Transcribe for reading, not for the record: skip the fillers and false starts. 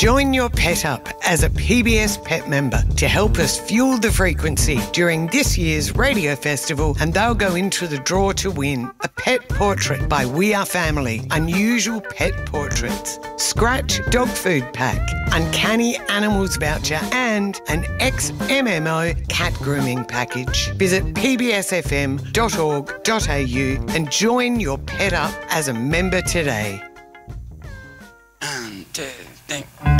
Join your pet up as a PBS Pet member to help us fuel the frequency during this year's radio festival, and they'll go into the draw to win a pet portrait by We Are Family, Unusual Pet Portraits, Scratch Dog Food Pack, Uncanny Animals Voucher and an ex-MMO cat grooming package. Visit pbsfm.org.au and join your pet up as a member today. 1, 2, 3.